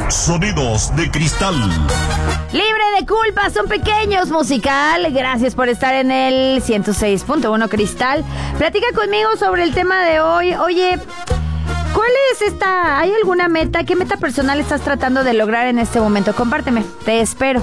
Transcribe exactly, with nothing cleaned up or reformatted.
Sonidos de Cristal. Libre de culpa, son pequeños musical. Gracias por estar en el ciento seis punto uno Cristal. Platica conmigo sobre el tema de hoy. Oye, ¿cuál es esta? ¿Hay alguna meta? ¿Qué meta personal estás tratando de lograr en este momento? Compárteme, te espero.